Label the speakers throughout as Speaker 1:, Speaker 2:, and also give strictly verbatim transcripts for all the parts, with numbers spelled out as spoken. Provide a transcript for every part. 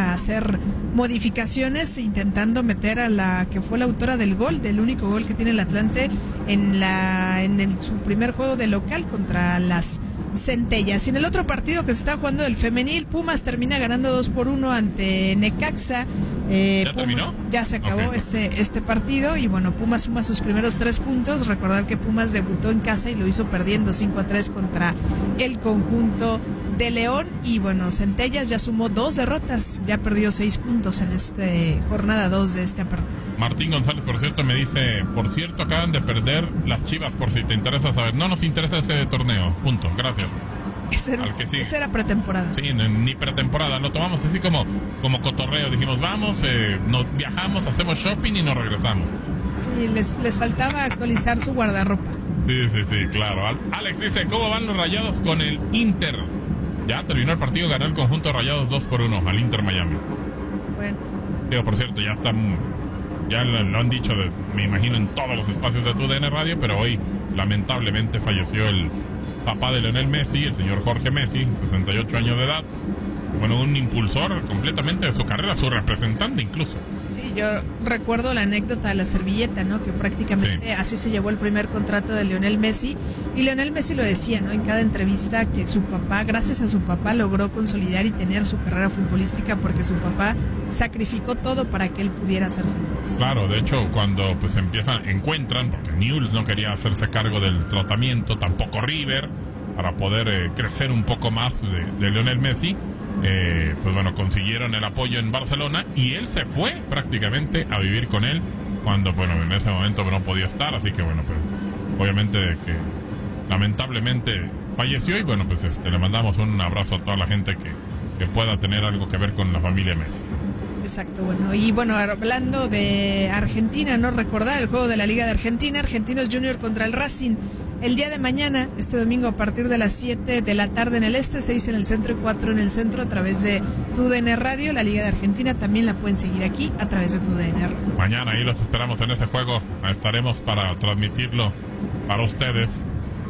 Speaker 1: a hacer modificaciones, intentando meter a la que fue la autora del gol, del único gol que tiene el Atlante en la en el, su primer juego de local contra las Centellas. Y en el otro partido que se está jugando del femenil, Pumas termina ganando dos por uno ante Necaxa. Eh,
Speaker 2: ¿Ya
Speaker 1: Puma,
Speaker 2: terminó?
Speaker 1: Ya se acabó
Speaker 2: Okay.
Speaker 1: este, este partido y bueno, Pumas suma sus primeros tres puntos. Recordar que Pumas debutó en casa y lo hizo perdiendo cinco a tres contra el conjunto de León. Y bueno, Centellas ya sumó dos derrotas, ya perdió seis puntos en este jornada dos de este partido.
Speaker 2: Martín González, por cierto, me dice, por cierto, acaban de perder las Chivas, por si te interesa saber. No nos interesa ese torneo, punto, gracias.
Speaker 1: Ese era,
Speaker 2: Al que sigue.
Speaker 1: ese era pretemporada.
Speaker 2: Sí, ni pretemporada, lo tomamos así como, como cotorreo. Dijimos, vamos, eh, nos viajamos, hacemos shopping y nos regresamos.
Speaker 1: Sí, les, les faltaba actualizar su guardarropa.
Speaker 2: Sí, sí, sí, claro. Alex dice, ¿cómo van los Rayados con el Inter? Ya terminó el partido, ganó el conjunto Rayados dos por uno al Inter Miami.
Speaker 1: Bueno.
Speaker 2: Digo, por cierto, ya están, ya lo, lo han dicho, de, me imagino, en todos los espacios de tu D N Radio, pero hoy, lamentablemente, falleció el papá de Lionel Messi, el señor Jorge Messi, sesenta y ocho años de edad. Bueno, un impulsor completamente de su carrera, su representante incluso.
Speaker 1: Sí, yo recuerdo la anécdota de la servilleta, ¿no? Que prácticamente sí. Así se llevó el primer contrato de Lionel Messi. Y Lionel Messi lo decía, ¿no? En cada entrevista que su papá, gracias a su papá, logró consolidar y tener su carrera futbolística porque su papá sacrificó todo para que él pudiera ser futbolista.
Speaker 2: Claro, de hecho, cuando pues empiezan, encuentran, porque Newell's no quería hacerse cargo del tratamiento, tampoco River, para poder eh, crecer un poco más de, de Lionel Messi. Eh, pues bueno, consiguieron el apoyo en Barcelona y él se fue prácticamente a vivir con él cuando, bueno, en ese momento no podía estar, así que bueno, pues obviamente que lamentablemente falleció y bueno, pues este le mandamos un abrazo a toda la gente que, que pueda tener algo que ver con la familia Messi.
Speaker 1: Exacto, bueno, y bueno, hablando de Argentina, no recordar el juego de la Liga de Argentina, Argentinos Junior contra el Racing. El día de mañana, este domingo a partir de las siete de la tarde en el este, seis en el centro y cuatro en el centro a través de tu D N Radio. La Liga de Argentina también la pueden seguir aquí a través de tu D N Radio.
Speaker 2: Mañana ahí los esperamos en ese juego, estaremos para transmitirlo para ustedes.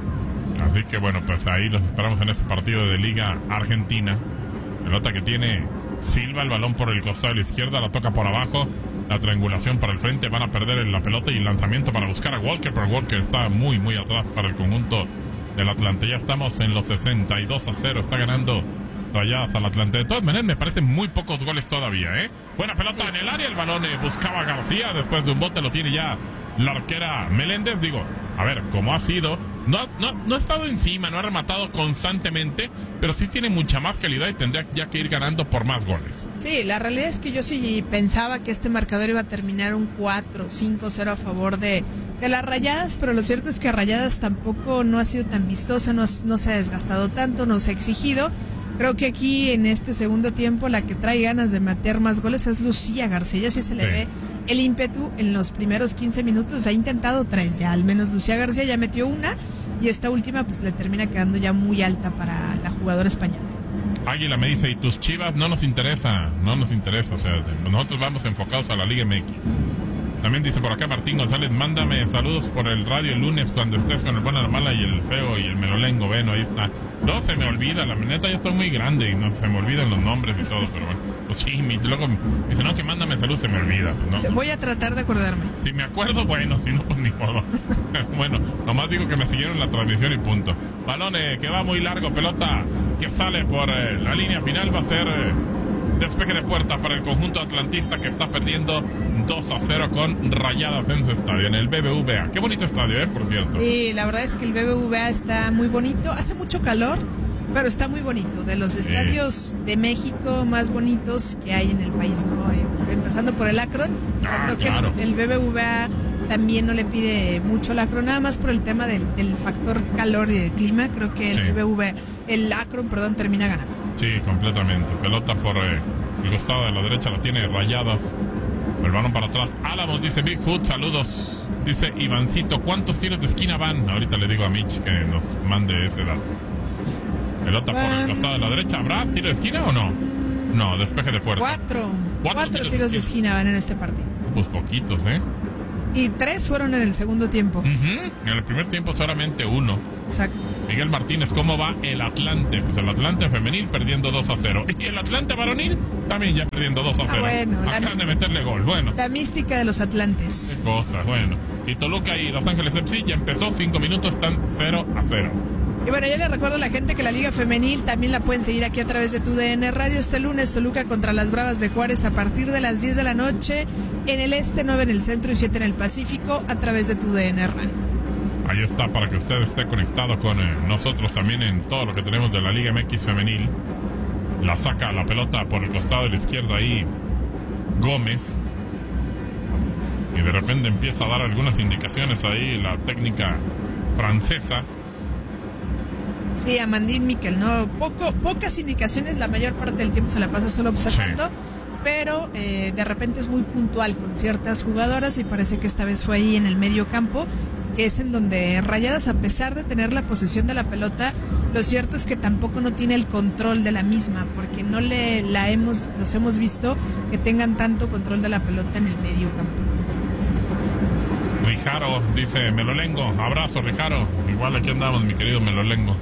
Speaker 2: Así que bueno, pues ahí los esperamos en ese partido de Liga Argentina. Pelota que tiene Silva, el balón por el costado de la izquierda, la toca por abajo. La triangulación para el frente, van a perder la pelota y el lanzamiento para buscar a Walker, pero Walker está muy, muy atrás para el conjunto del Atlante. Ya estamos en los sesenta y dos a cero, está ganando Rayadas al Atlante. De todas maneras, me parecen muy pocos goles todavía, ¿eh? Buena pelota en el área, el balón eh, buscaba a García, después de un bote lo tiene ya la arquera Meléndez. Digo, a ver, como ha sido, no, no, no ha estado encima, no ha rematado constantemente, pero sí tiene mucha más calidad y tendría ya que ir ganando por más goles.
Speaker 1: Sí, la realidad es que yo sí pensaba que este marcador iba a terminar un cuatro cinco cero a favor de, de las Rayadas, pero lo cierto es que Rayadas tampoco no ha sido tan vistosa, no, no se ha desgastado tanto, no se ha exigido. Creo que aquí en este segundo tiempo la que trae ganas de meter más goles es Lucía García. Sí se le sí. ve el ímpetu en los primeros quince minutos. Ha intentado tres ya, al menos Lucía García ya metió una y esta última pues le termina quedando ya muy alta para la jugadora española.
Speaker 2: Águila me dice, y tus Chivas no nos interesa, no nos interesa, o sea, nosotros vamos enfocados a la Liga M X. También dice por acá Martín González, mándame saludos por el radio el lunes cuando estés con el bueno, la mala y el feo y el melolengo. Bueno, ahí está. No se me olvida, la neta ya estoy muy grande y no se me olvidan los nombres y todo, pero bueno. Pues sí, mi, luego me dice, no, que mándame saludos, se me olvida. Pues no.
Speaker 1: Voy a tratar de acordarme.
Speaker 2: Si me acuerdo, bueno, si no, pues ni modo. Bueno, nomás digo que me siguieron la transmisión y punto. Balón eh, que va muy largo, pelota que sale por eh, la línea final, va a ser... Eh, despeje de puerta para el conjunto atlantista que está perdiendo dos a cero con Rayadas en su estadio, en el B B V A. Qué bonito estadio, ¿eh? Por cierto.
Speaker 1: Sí, la verdad es que el B B V A está muy bonito. Hace mucho calor, pero está muy bonito. De los estadios sí. de México más bonitos que hay en el país, ¿no? Empezando por el Akron.
Speaker 2: Ah,
Speaker 1: creo
Speaker 2: claro.
Speaker 1: que el, el B B V A también no le pide mucho al Akron, nada más por el tema del, del factor calor y del clima. Creo que el sí. B B V A, el Akron, perdón, termina ganando.
Speaker 2: Sí, completamente. Pelota por eh, el costado de la derecha, la tiene Rayadas. El balón para atrás. Álamos, dice Bigfoot, saludos. Dice Ivancito, ¿cuántos tiros de esquina van? Ahorita le digo a Mitch que nos mande ese dato. Pelota van. Por el costado de la derecha. ¿Habrá tiro de esquina o no? No, despeje de puerta.
Speaker 1: Cuatro. Cuatro, Cuatro tiros, tiros de esquina van en este partido.
Speaker 2: Pues poquitos, ¿eh?
Speaker 1: Y tres fueron en el segundo tiempo.
Speaker 2: Uh-huh. En el primer tiempo solamente uno.
Speaker 1: Exacto.
Speaker 2: Miguel Martínez, ¿cómo va el Atlante? Pues el Atlante femenil perdiendo dos a cero. Y el Atlante varonil también ya perdiendo dos a cero.
Speaker 1: Ah, bueno,
Speaker 2: acaban
Speaker 1: la,
Speaker 2: de meterle gol. Bueno.
Speaker 1: La mística de los Atlantes.
Speaker 2: Qué cosa, bueno. Y Toluca y Los Ángeles F C ya empezó, cinco minutos, están cero a cero.
Speaker 1: Y bueno, yo le recuerdo a la gente que la Liga Femenil también la pueden seguir aquí a través de Tu D N Radio. Este lunes, Toluca contra las Bravas de Juárez a partir de las diez de la noche en el este, nueve en el centro y siete en el Pacífico a través de Tu D N Radio.
Speaker 2: Ahí está, para que usted esté conectado con eh, nosotros también en todo lo que tenemos de la Liga M X Femenil. La saca la pelota por el costado de la izquierda ahí Gómez. Y de repente empieza a dar algunas indicaciones ahí la técnica francesa.
Speaker 1: Sí, Amandine Miquel, ¿no? Poco, pocas indicaciones, la mayor parte del tiempo se la pasa solo observando, sí. Pero eh, de repente es muy puntual con ciertas jugadoras y parece que esta vez fue ahí en el medio campo, que es en donde Rayadas, a pesar de tener la posesión de la pelota, lo cierto es que tampoco no tiene el control de la misma, porque no le la hemos, los hemos visto que tengan tanto control de la pelota en el medio campo.
Speaker 2: Rijaro dice Melolengo, abrazo Rijaro, igual aquí andamos mi querido Melolengo.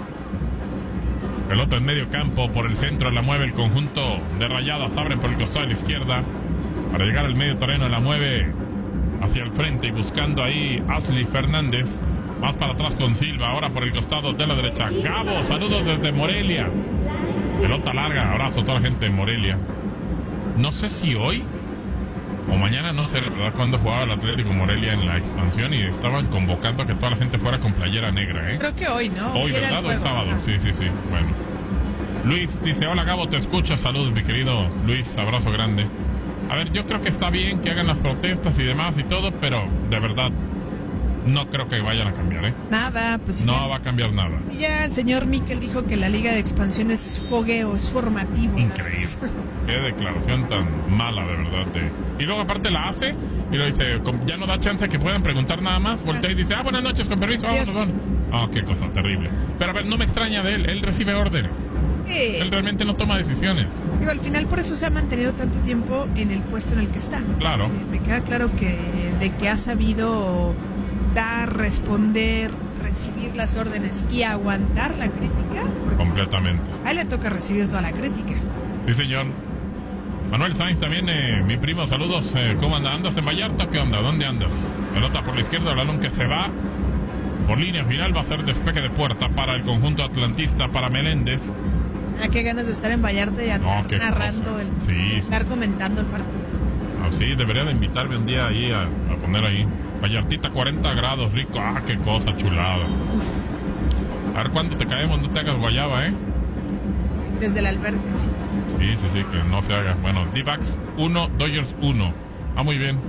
Speaker 2: Pelota en medio campo, por el centro la mueve el conjunto de Rayadas, abren por el costado de la izquierda, para llegar al medio terreno la mueve hacia el frente y buscando ahí Ashley Fernández, más para atrás con Silva, ahora por el costado de la derecha, Gabo, saludos desde Morelia, pelota larga, abrazo a toda la gente de Morelia. No sé si hoy o mañana, no sé, ¿verdad?, cuando jugaba el Atlético Morelia en la expansión y estaban convocando a que toda la gente fuera con playera negra, ¿eh?
Speaker 1: Creo que hoy, ¿no?
Speaker 2: Hoy, ¿verdad? Hoy sábado, sí, sí, sí, bueno. Luis dice, hola Gabo, te escucho, saludos mi querido Luis, abrazo grande. A ver, yo creo que está bien que hagan las protestas y demás y todo, pero de verdad no creo que vayan a cambiar, ¿eh?
Speaker 1: Nada, pues...
Speaker 2: No
Speaker 1: ya,
Speaker 2: va a cambiar nada.
Speaker 1: Ya el señor Miquel dijo que la Liga de Expansión es fogueo, es formativo.
Speaker 2: Increíble. Qué declaración tan mala, de verdad. De... Y luego aparte la hace y lo dice, ya no da chance a que puedan preguntar nada más. Voltea y dice, ah, buenas noches, con permiso, vámonos, vámonos. Ah, oh, qué cosa terrible. Pero a ver, no me extraña de él, él recibe órdenes. Sí. Él realmente no toma decisiones.
Speaker 1: Digo, al final por eso se ha mantenido tanto tiempo en el puesto en el que está, ¿no?
Speaker 2: Claro.
Speaker 1: Eh, me queda claro que de que ha sabido dar, responder, recibir las órdenes y aguantar la crítica.
Speaker 2: Completamente.
Speaker 1: A él le toca recibir toda la crítica.
Speaker 2: Sí, señor. Manuel Sainz también, eh, mi primo, saludos. Eh, ¿Cómo andas? ¿Andas en Vallarta? ¿Qué onda? ¿Dónde andas? Pelota por la izquierda, el balón que se va. Por línea final va a ser despeje de puerta para el conjunto atlantista, para Meléndez.
Speaker 1: Ah, qué ganas de estar en Vallarta y andar
Speaker 2: no,
Speaker 1: narrando, el, sí, estar sí. comentando el partido.
Speaker 2: Ah, sí, debería de invitarme un día ahí a, a poner ahí. Vallartita, cuarenta grados, rico. Ah, qué cosa chulada. Uf. A ver cuándo te caemos, no te hagas guayaba, ¿eh?
Speaker 1: Desde el albergue, sí.
Speaker 2: Sí, sí, sí, que no se haga. Bueno, D-Backs uno, Dodgers uno. Ah, muy bien.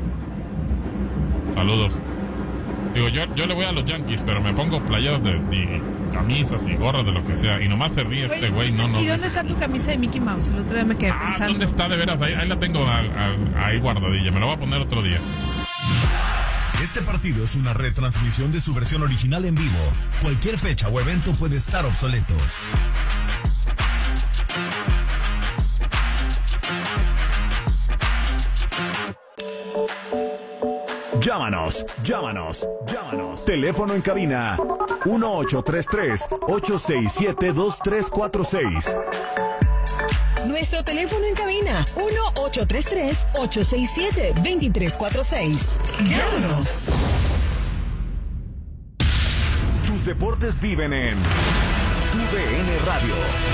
Speaker 2: Saludos. Digo, yo, yo le voy a los Yankees, pero me pongo playeras de, de camisas y gorras de lo que sea. Y nomás se ríe este güey. No, no.
Speaker 1: ¿Y dónde está tu camisa de Mickey Mouse? El otro día me quedé
Speaker 2: ah,
Speaker 1: pensando.
Speaker 2: ¿Dónde está de veras? Ahí, ahí la tengo a, a, ahí guardadilla. Me la voy a poner otro día.
Speaker 3: Este partido es una retransmisión de su versión original en vivo. Cualquier fecha o evento puede estar obsoleto. Llámanos, llámanos, llámanos. Teléfono en cabina uno ocho tres tres, ocho seis siete, dos tres cuatro seis.
Speaker 4: Nuestro teléfono en cabina uno ocho tres tres, ocho seis siete, dos tres cuatro seis. Llámanos.
Speaker 3: Tus deportes viven en Tu D N Radio.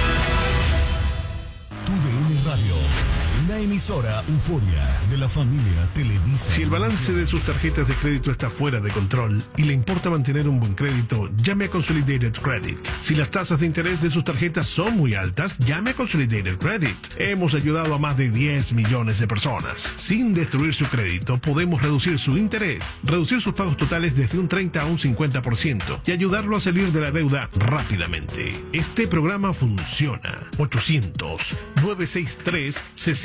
Speaker 3: Tu D N Radio. Una emisora Euforia de la familia Televisa.
Speaker 5: Si el balance de sus tarjetas de crédito está fuera de control y le importa mantener un buen crédito, llame a Consolidated Credit. Si las tasas de interés de sus tarjetas son muy altas, llame a Consolidated Credit. Hemos ayudado a más de diez millones de personas. Sin destruir su crédito, podemos reducir su interés, reducir sus pagos totales desde un treinta a un cincuenta por ciento y ayudarlo a salir de la deuda rápidamente. Este programa funciona. ochocientos, nueve seis tres, sesenta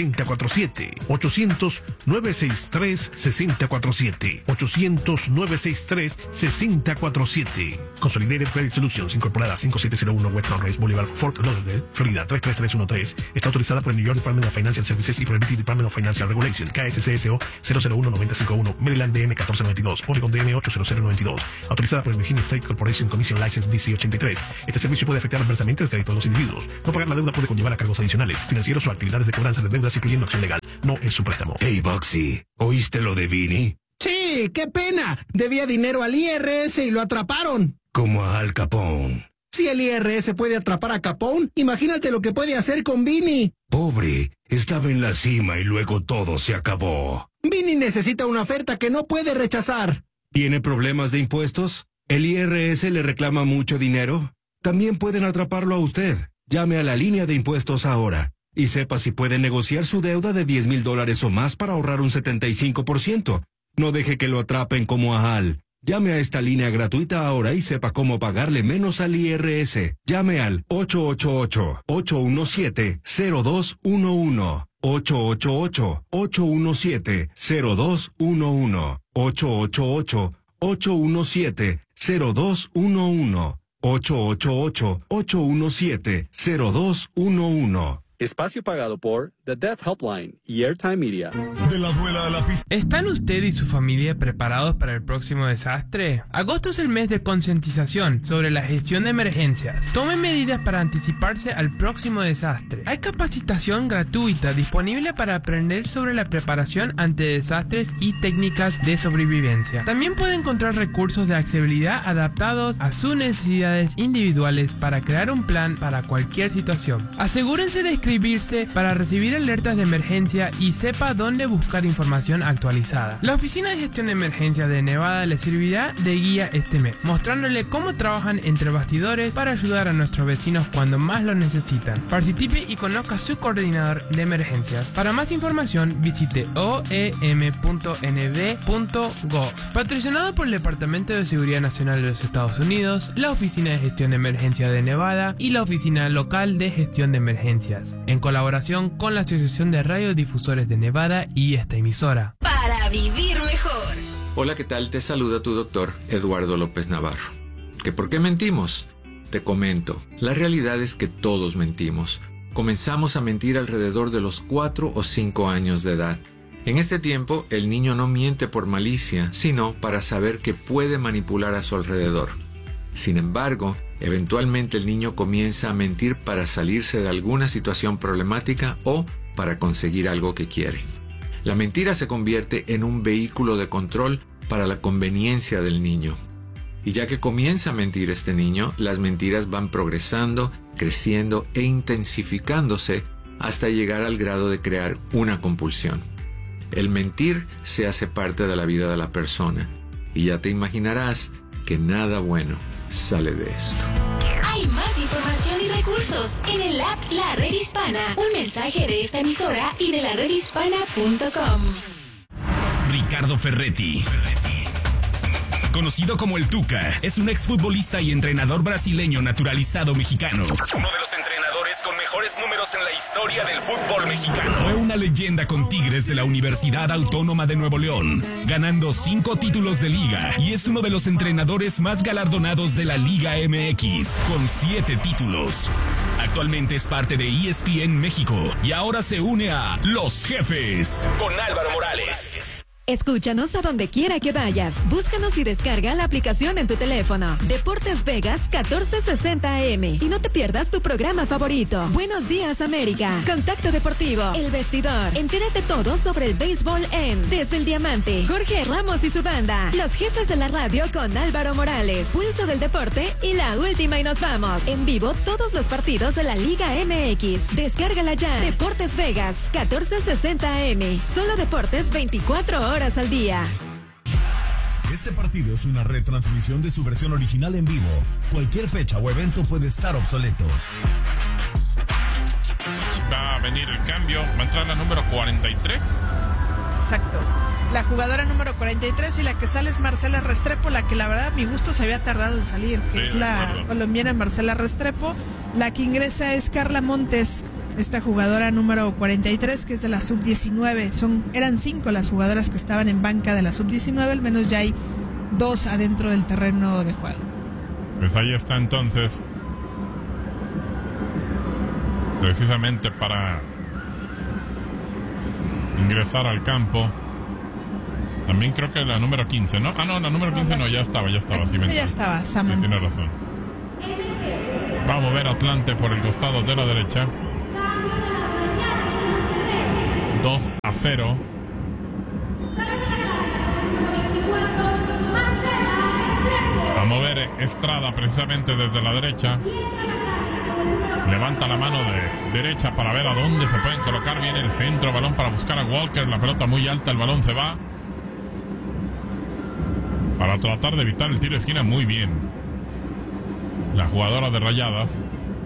Speaker 5: cero cuatro siete. ochocientos, nueve seis tres, seis cero cuatro siete. ochocientos, nueve seis tres, seis cero cuatro siete. Consolidated Credit Solutions, incorporada cinco siete cero uno West Sunrise Boulevard, Fort Lauderdale, Florida tres tres tres uno tres. Está autorizada por el New York Department of Financial Services y por el British Department of Financial Regulation. K S C S O cero cero uno nueve cero cinco uno. Maryland D M catorce noventa y dos. Oregon D M ocho cero cero nueve dos. Autorizada por el Virginia State Corporation Commission License D C ochenta y tres. Este servicio puede afectar adversamente el crédito de los individuos. No pagar la deuda puede conllevar a cargos adicionales, financieros o actividades de cobranza de deudas, incluyendo acción legal. No es su préstamo.
Speaker 6: Hey, Boxy, ¿oíste lo de Vini?
Speaker 7: Sí, qué pena. Debía dinero al I R S y lo atraparon.
Speaker 6: Como a Al Capone.
Speaker 7: Si el I R S puede atrapar a Capone, imagínate lo que puede hacer con Vini.
Speaker 6: Pobre, estaba en la cima y luego todo se acabó.
Speaker 7: Vini necesita una oferta que no puede rechazar.
Speaker 6: ¿Tiene problemas de impuestos? ¿El I R S le reclama mucho dinero? También pueden atraparlo a usted. Llame a la línea de impuestos ahora y sepa si puede negociar su deuda de diez mil dólares o más para ahorrar un setenta y cinco por ciento. No deje que lo atrapen como a Al. Llame a esta línea gratuita ahora y sepa cómo pagarle menos al I R S. Llame al ocho ocho ocho, ocho uno siete, cero dos uno uno. ocho ocho ocho, ocho uno siete, cero dos uno uno. ocho ocho ocho, ocho uno siete, cero dos uno uno. ocho ocho ocho, ocho uno siete, cero dos uno uno.
Speaker 8: Espacio pagado por The Deaf Helpline y Airtime Media.
Speaker 9: De la duela a la pista. ¿Están usted y su familia preparados para el próximo desastre? Agosto es el mes de concientización sobre la gestión de emergencias. Tomen medidas para anticiparse al próximo desastre. Hay capacitación gratuita disponible para aprender sobre la preparación ante desastres y técnicas de sobrevivencia. También puede encontrar recursos de accesibilidad adaptados a sus necesidades individuales para crear un plan para cualquier situación. Asegúrense de inscribirse para recibir alertas de emergencia y sepa dónde buscar información actualizada. La Oficina de Gestión de Emergencias de Nevada le servirá de guía este mes, mostrándole cómo trabajan entre bastidores para ayudar a nuestros vecinos cuando más lo necesitan. Participe y conozca a su coordinador de emergencias. Para más información visite o e m punto n v punto gov. Patrocinado por el Departamento de Seguridad Nacional de los Estados Unidos, la Oficina de Gestión de Emergencias de Nevada y la Oficina Local de Gestión de Emergencias, en colaboración con la Asociación de Radiodifusores de Nevada y esta emisora.
Speaker 4: Para vivir mejor.
Speaker 10: Hola, ¿qué tal? Te saluda tu doctor Eduardo López Navarro. ¿Que por qué mentimos? Te comento, la realidad es que todos mentimos. Comenzamos a mentir alrededor de los cuatro o cinco años de edad. En este tiempo, el niño no miente por malicia, sino para saber que puede manipular a su alrededor. Sin embargo, eventualmente el niño comienza a mentir para salirse de alguna situación problemática o para conseguir algo que quiere. La mentira se convierte en un vehículo de control para la conveniencia del niño. Y ya que comienza a mentir este niño, las mentiras van progresando, creciendo e intensificándose hasta llegar al grado de crear una compulsión. El mentir se hace parte de la vida de la persona y ya te imaginarás que nada bueno sale de esto.
Speaker 4: Hay más información y recursos en el app La Red Hispana. Un mensaje de esta emisora y de la red hispana punto com.
Speaker 11: Ricardo Ferretti, conocido como el Tuca, es un exfutbolista y entrenador brasileño naturalizado mexicano. Uno de los entrenadores con mejores números en la historia del fútbol mexicano. Fue una leyenda con Tigres de la Universidad Autónoma de Nuevo León, ganando cinco títulos de liga, y es uno de los entrenadores más galardonados de la Liga M X, con siete títulos. Actualmente es parte de E S P N México y ahora se une a Los Jefes con Álvaro Morales.
Speaker 12: Escúchanos a donde quiera que vayas. Búscanos y descarga la aplicación en tu teléfono. Deportes Vegas catorce sesenta A M. Y no te pierdas tu programa favorito. Buenos Días América. Contacto Deportivo. El Vestidor. Entérate todo sobre el béisbol en Desde el Diamante. Jorge Ramos y su banda. Los Jefes de la Radio con Álvaro Morales. Pulso del Deporte y La Última y nos vamos. En vivo todos los partidos de la Liga M X. Descárgala ya. Deportes Vegas catorce sesenta A M. Solo deportes veinticuatro horas al día.
Speaker 3: Este partido es una retransmisión de su versión original en vivo. Cualquier fecha o evento puede estar obsoleto.
Speaker 2: Va a venir el cambio. Va a entrar la número cuarenta y tres.
Speaker 1: Exacto. La jugadora número cuarenta y tres y la que sale es Marcela Restrepo, la que la verdad a mi gusto se había tardado en salir, que sí, es la colombiana Marcela Restrepo. La que ingresa es Carla Montes. esta jugadora número cuarenta y tres, que es de la sub diecinueve. Son, eran cinco las jugadoras que estaban en banca de la sub diecinueve, al menos ya hay dos adentro del terreno de juego.
Speaker 2: Pues ahí está entonces, precisamente para ingresar al campo. También creo que la número quince, ¿no? Ah, no, la número quince no, ya estaba, ya estaba.
Speaker 1: Sí, ya estaba, Samu.
Speaker 2: Sí, tiene razón. Va a mover Atlante por el costado de la derecha. dos a cero. Va a mover Estrada precisamente desde la derecha. Levanta la mano de derecha para ver a dónde se pueden colocar. Viene el centro, balón para buscar a Walker. La pelota muy alta, el balón se va. Para tratar de evitar el tiro de esquina, muy bien la jugadora de Rayadas.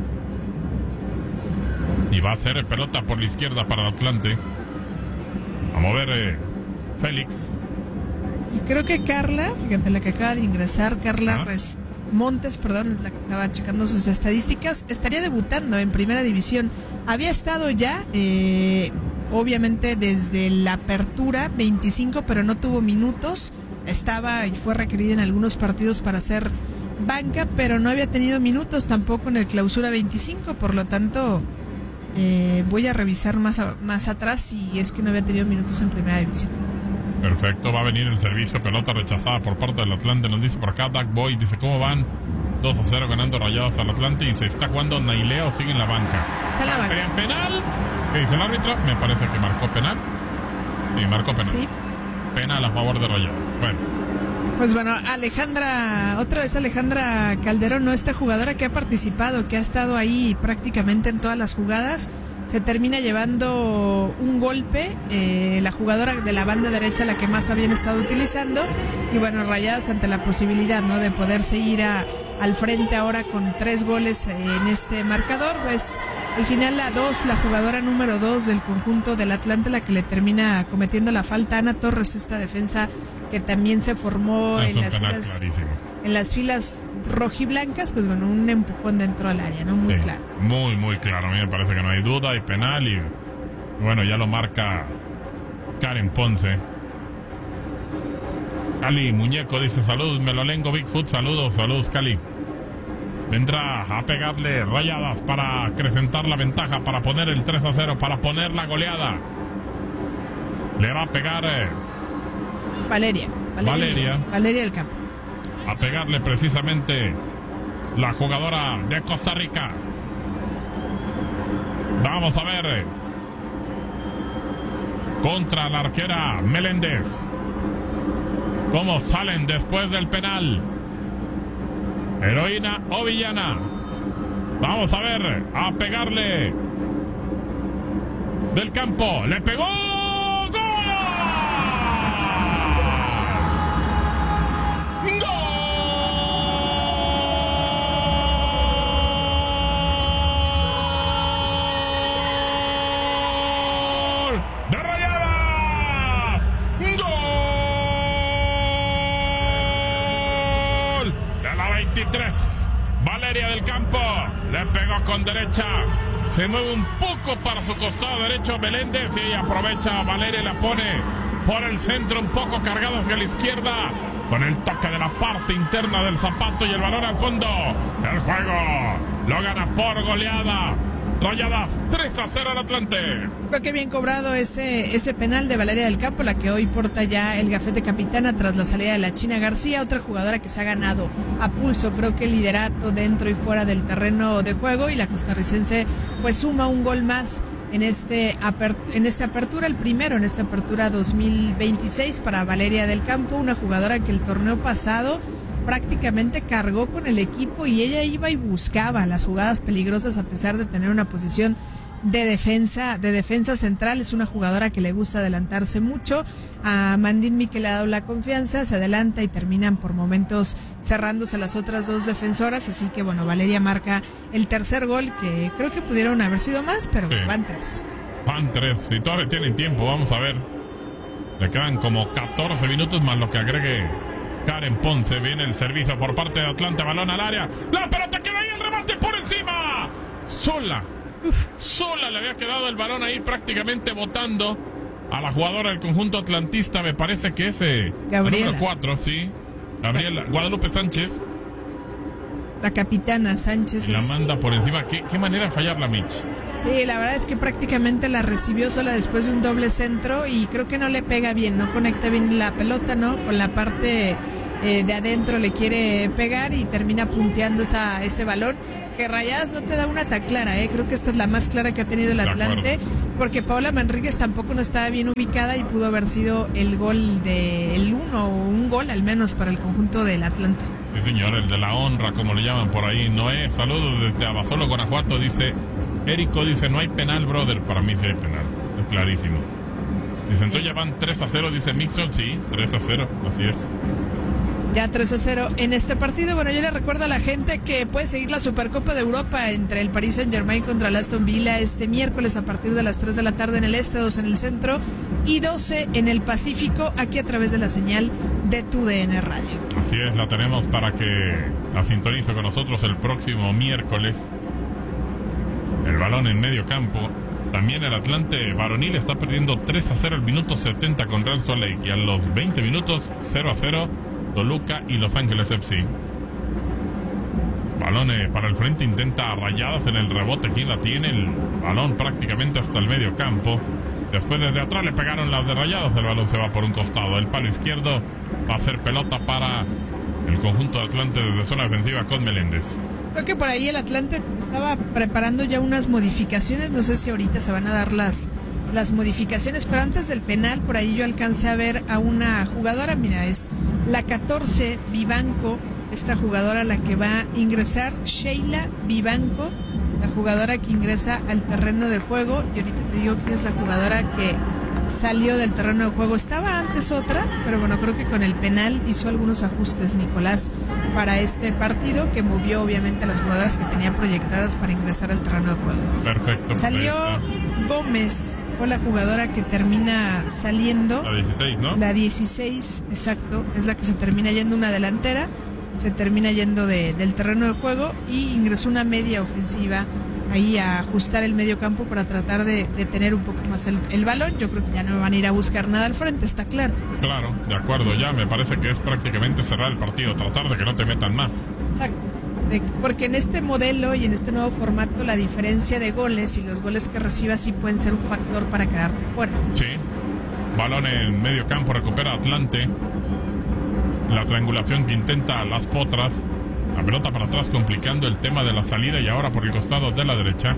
Speaker 2: Y va a hacer pelota por la izquierda para el Atlante. A mover eh, Félix.
Speaker 1: Y creo que Carla, fíjate, la que acaba de ingresar, Carla ¿Ah? Res Montes, perdón, la que estaba checando sus estadísticas, estaría debutando en Primera División. Había estado ya, eh, obviamente desde la apertura veinticinco, pero no tuvo minutos. Estaba y fue requerida en algunos partidos para hacer banca, pero no había tenido minutos tampoco en el clausura veinticinco, por lo tanto eh, voy a revisar más, a, más atrás si es que no había tenido minutos en Primera División.
Speaker 2: Perfecto, va a venir el servicio, pelota rechazada por parte del Atlante, nos dice por acá Doug Boy, dice ¿cómo van? dos a cero ganando Rayadas al Atlante y se está jugando Nailea o sigue en la banca.
Speaker 1: Está en la banca.
Speaker 2: ¿Penal? ¿Qué dice el árbitro? Me parece que marcó penal. Sí, marcó penal.
Speaker 1: Sí.
Speaker 2: Penal a favor de Rayadas. Bueno.
Speaker 1: Pues bueno, Alejandra, otra vez Alejandra Calderón, ¿no? Esta jugadora que ha participado, que ha estado ahí prácticamente en todas las jugadas, se termina llevando un golpe, eh, la jugadora de la banda derecha, la que más habían estado utilizando, y bueno, Rayadas ante la posibilidad, ¿no?, de poder seguir a, al frente ahora con tres goles en este marcador, pues al final la dos, la jugadora número dos del conjunto del Atlante, la que le termina cometiendo la falta, Ana Torres, esta defensa que también se formó en las, filas, en las filas rojiblancas, pues bueno, un empujón dentro del área, ¿no? Muy sí, claro.
Speaker 2: Muy, muy claro. A mí me parece que no hay duda, hay penal y bueno, ya lo marca Karen Ponce. Cali Muñeco dice saludos, Melolengo Bigfoot, saludos, saludos Cali. Vendrá a pegarle Rayadas para acrecentar la ventaja, para poner el tres a cero, para poner la goleada. Le va a pegar eh,
Speaker 1: Valeria, Valeria,
Speaker 2: Valeria.
Speaker 1: Valeria del Campo.
Speaker 2: A pegarle precisamente la jugadora de Costa Rica. Vamos a ver. Contra la arquera Meléndez. ¿Cómo salen después del penal? Heroína o villana. Vamos a ver. A pegarle. Del Campo. Le pegó. Valeria del Campo le pegó con derecha, se mueve un poco para su costado derecho Meléndez y aprovecha Valeria y la pone por el centro un poco cargada hacia la izquierda con el toque de la parte interna del zapato y el balón al fondo. El juego lo gana por goleada Rayadas tres a cero al Atlante.
Speaker 1: Creo que bien cobrado ese, ese penal de Valeria del Campo, la que hoy porta ya el gafete capitana tras la salida de la China García, otra jugadora que se ha ganado a pulso, creo que el liderato dentro y fuera del terreno de juego, y la costarricense pues suma un gol más en este en esta apertura, el primero en esta apertura dos mil veintiséis para Valeria del Campo, una jugadora que el torneo pasado prácticamente cargó con el equipo y ella iba y buscaba las jugadas peligrosas a pesar de tener una posición de defensa de defensa central. Es una jugadora que le gusta adelantarse mucho. A Mandín Miquel le ha dado la confianza, se adelanta y terminan por momentos cerrándose las otras dos defensoras, así que bueno, Valeria marca el tercer gol, que creo que pudieron haber sido más, pero sí, van tres.
Speaker 2: Van tres y todavía tienen tiempo, vamos a ver. Le quedan como catorce minutos más lo que agregue Karen Ponce. Viene el servicio por parte de Atlante, balón al área, la pelota queda ahí, el remate por encima, sola Uf. Sola le había quedado el balón ahí prácticamente botando a la jugadora del conjunto atlantista. Me parece que es eh,
Speaker 1: Gabriela.
Speaker 2: el número cuatro, sí. Gabriela, Guadalupe Sánchez.
Speaker 1: La capitana Sánchez.
Speaker 2: Y la
Speaker 1: es...
Speaker 2: manda por encima. ¿Qué, qué manera de fallar la Mitch?
Speaker 1: Sí, la verdad es que prácticamente la recibió sola después de un doble centro y creo que no le pega bien, no conecta bien la pelota, ¿no? Con la parte eh, de adentro le quiere pegar y termina punteando esa, ese balón. Que Rayadas no te da una tan clara, ¿eh? Creo que esta es la más clara que ha tenido el Atlante, porque Paola Manríquez tampoco no estaba bien ubicada y pudo haber sido el gol del uno o un gol al menos para el conjunto del Atlante.
Speaker 2: Sí, señor, el de la honra, como le llaman por ahí. Noé, saludos desde Abasolo, Guanajuato, dice... Érico dice, no hay penal, brother. Para mí sí hay penal, es clarísimo. Dice, entonces ya van tres a cero, dice Mixon. Sí, tres a cero, así es.
Speaker 1: Ya tres a cero en este partido. Bueno, yo le recuerdo a la gente que puede seguir la Supercopa de Europa entre el Paris Saint-Germain contra el Aston Villa este miércoles a partir de las tres de la tarde en el este, dos en el centro y doce en el Pacífico, aquí a través de la señal de Tu D N Radio.
Speaker 2: Así es, la tenemos para que la sintonice con nosotros el próximo miércoles. El balón en medio campo. También el Atlante varonil está perdiendo tres a cero al minuto setenta con Real Salt Lake. Y a los veinte minutos cero a cero Toluca y Los Ángeles F C. Balón eh, para el frente, intenta Rayadas en el rebote. ¿Quién la tiene? El balón prácticamente hasta el medio campo. Después desde atrás le pegaron las de Rayadas. El balón se va por un costado. El palo izquierdo va a ser pelota para el conjunto de Atlante desde zona defensiva con Meléndez.
Speaker 1: Creo que por ahí el Atlante estaba preparando ya unas modificaciones. No sé si ahorita se van a dar las, las modificaciones, pero antes del penal, por ahí yo alcancé a ver a una jugadora. Mira, es la catorce, Vivanco, esta jugadora la que va a ingresar, Sheila Vivanco, la jugadora que ingresa al terreno de juego. Y ahorita te digo quién es la jugadora que salió del terreno de juego. Estaba antes otra, pero bueno, creo que con el penal hizo algunos ajustes Nicolás para este partido, que movió obviamente a las jugadoras que tenía proyectadas para ingresar al terreno de juego.
Speaker 2: Perfecto.
Speaker 1: Salió Gómez, fue la jugadora que termina saliendo.
Speaker 2: La dieciséis, ¿no?
Speaker 1: La dieciséis, exacto, es la que se termina yendo, una delantera, se termina yendo de, del terreno de juego y ingresó una media ofensiva ahí a ajustar el medio campo para tratar de, de tener un poco más el, el balón. Yo creo que ya no van a ir a buscar nada al frente, está claro.
Speaker 2: Claro, de acuerdo, ya me parece que es prácticamente cerrar el partido, tratar de que no te metan más.
Speaker 1: Exacto, de, porque en este modelo y en este nuevo formato la diferencia de goles y los goles que recibas sí pueden ser un factor para quedarte fuera.
Speaker 2: Sí, balón en medio campo, recupera Atlante. La triangulación que intenta Las Potras. La pelota para atrás complicando el tema de la salida y ahora por el costado de la derecha.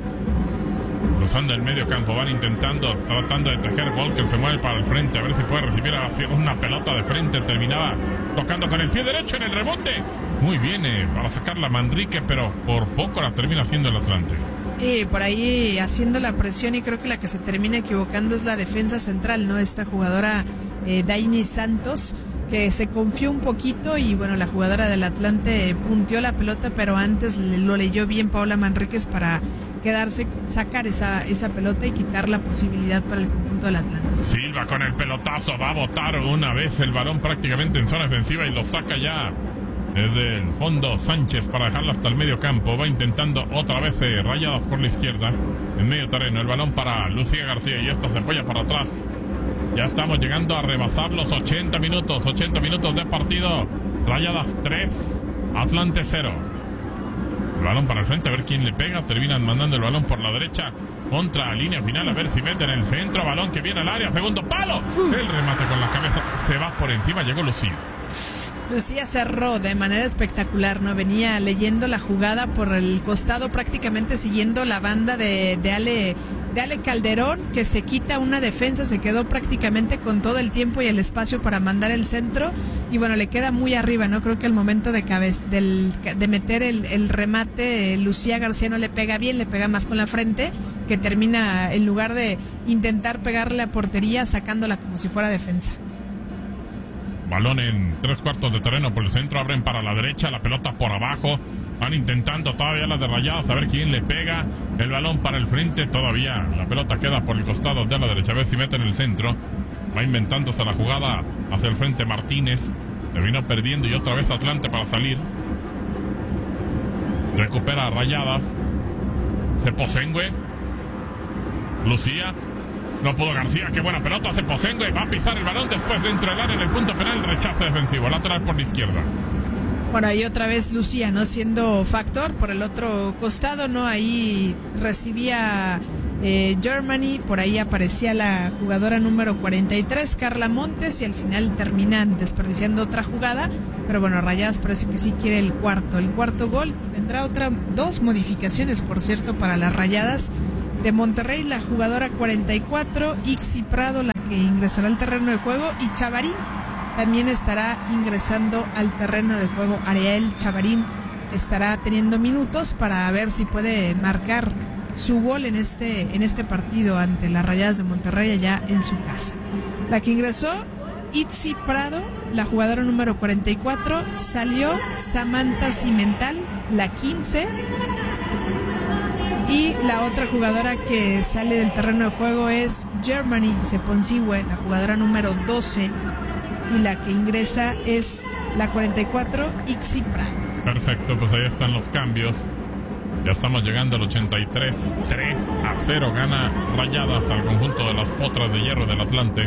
Speaker 2: Cruzando el medio campo, van intentando, tratando de tejer. Volker se mueve para el frente, a ver si puede recibir una pelota de frente. Terminaba tocando con el pie derecho en el rebote. Muy bien eh, para sacar la Manrique, pero por poco la termina haciendo el Atlante.
Speaker 1: Y por ahí haciendo la presión, y creo que la que se termina equivocando es la defensa central, ¿no? Esta jugadora eh, Daini Santos, que se confió un poquito y bueno, la jugadora del Atlante punteó la pelota, pero antes lo leyó bien Paola Manríquez para quedarse, sacar esa, esa pelota y quitar la posibilidad para el conjunto del Atlante.
Speaker 2: Silva con el pelotazo, va a botar una vez el balón prácticamente en zona defensiva y lo saca ya desde el fondo Sánchez para dejarla hasta el medio campo. Va intentando otra vez eh, Rayadas por la izquierda en medio terreno, el balón para Lucía García y esta se apoya para atrás. Ya estamos llegando a rebasar los ochenta minutos, ochenta minutos de partido. Rayadas tres, Atlante cero. El balón para el frente, a ver quién le pega. Terminan mandando el balón por la derecha contra la línea final, a ver si meten el centro. Balón que viene al área, segundo palo. El remate con la cabeza, se va por encima, llegó Lucía.
Speaker 1: Lucía cerró de manera espectacular, ¿no? Venía leyendo la jugada por el costado, prácticamente siguiendo la banda de, de Ale... de Ale Calderón, que se quita una defensa, se quedó prácticamente con todo el tiempo y el espacio para mandar el centro, y bueno, le queda muy arriba, ¿no? Creo que al momento de cabez, del, de meter el, el remate, eh, Lucía García no le pega bien, le pega más con la frente, que termina, en lugar de intentar pegarle a portería, sacándola como si fuera defensa.
Speaker 2: Balón en tres cuartos de terreno por el centro, abren para la derecha, la pelota por abajo. Van intentando todavía las de Rayadas, a ver quién le pega. El balón para el frente, todavía la pelota queda por el costado de la derecha, a ver si meten el centro. Va inventándose la jugada hacia el frente Martínez. Le vino perdiendo y otra vez Atlante para salir. Recupera Rayadas. Seposengue. Lucía. No pudo García. Qué buena pelota. Seposengue va a pisar el balón después de entregar en el punto penal. Rechazo defensivo. Lateral por la izquierda.
Speaker 1: Bueno, ahí otra vez Lucía, ¿no? Siendo factor por el otro costado, ¿no? Ahí recibía eh, Germany. Por ahí aparecía la jugadora número cuarenta y tres, Carla Montes. Y al final terminan desperdiciando otra jugada. Pero bueno, Rayadas parece que sí quiere el cuarto. El cuarto gol. Y vendrá otra, dos modificaciones, por cierto, para las Rayadas de Monterrey, la jugadora cuarenta y cuatro, Ixi Prado, la que ingresará al terreno de juego, y Chavarín también estará ingresando al terreno de juego. Ariel Chavarín estará teniendo minutos para ver si puede marcar su gol en este, en este partido ante las Rayadas de Monterrey allá en su casa. La que ingresó, Ixi Prado, la jugadora número cuarenta y cuatro, salió Samantha Cimental, la quince. Y la otra jugadora que sale del terreno de juego es Germany Seponcihue, la jugadora número doce. Y la que ingresa es la cuarenta y cuatro, Ixi Prado.
Speaker 2: Perfecto, pues ahí están los cambios. Ya estamos llegando al ochenta y tres. tres a cero gana Rayadas al conjunto de las Potras de Hierro del Atlante.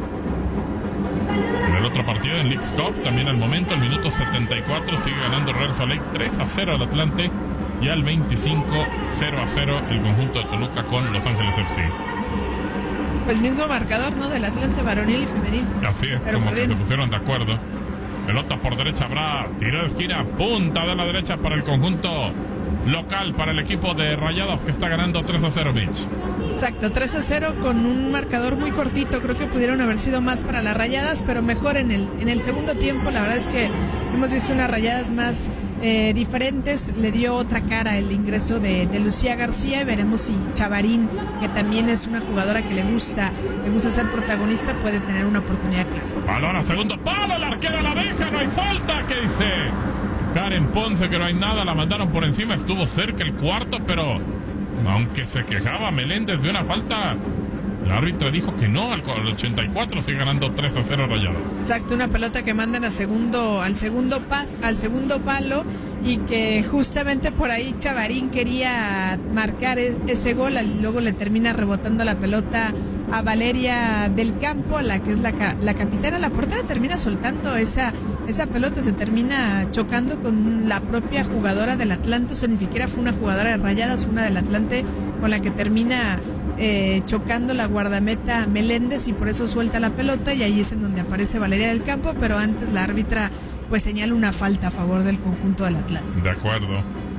Speaker 2: En el otro partido, en Leagues Cup, también al momento, el minuto setenta y cuatro, sigue ganando Real Salt Lake tres a cero al Atlante. Y al veinticinco, cero a cero el conjunto de Toluca con Los Ángeles F C.
Speaker 1: Pues mismo marcador, ¿no? Del Atlante varonil y femenil.
Speaker 2: Así es, pero como que se pusieron de acuerdo. Pelota por derecha, habrá tiro de esquina, punta de la derecha para el conjunto local, para el equipo de Rayadas, que está ganando tres a cero, Mitch.
Speaker 1: Exacto, tres a cero con un marcador muy cortito. Creo que pudieron haber sido más para las Rayadas, pero mejor en el, en el segundo tiempo. La verdad es que hemos visto unas Rayadas más eh, diferentes. Le dio otra cara el ingreso de, de Lucía García, y veremos si Chavarín, que también es una jugadora que le gusta, le gusta ser protagonista, puede tener una oportunidad clara.
Speaker 2: Balón a segundo palo, la arquera la deja, no hay falta, ¿qué dice Karen Ponce? Que no hay nada, la mandaron por encima, estuvo cerca el cuarto, pero aunque se quejaba Meléndez de una falta, el árbitro dijo que no. Al ochenta y cuatro sigue ganando tres a cero Rayadas.
Speaker 1: Exacto, una pelota que mandan a segundo, al segundo pas, al segundo palo, y que justamente por ahí Chavarín quería marcar ese gol, luego le termina rebotando la pelota a Valeria del Campo, la que es la, la capitana. La portera termina soltando esa, esa pelota, se termina chocando con la propia jugadora del Atlante. O sea, ni siquiera fue una jugadora de Rayadas, fue una del Atlante con la que termina eh, chocando la guardameta Meléndez, y por eso suelta la pelota, y ahí es en donde aparece Valeria del Campo, pero antes la árbitra pues señala una falta a favor del conjunto del Atlante.
Speaker 2: De acuerdo.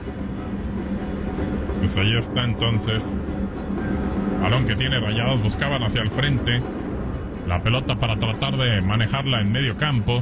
Speaker 2: Pues ahí está entonces. Balón que tiene Rayadas, buscaban hacia el frente la pelota para tratar de manejarla en medio campo.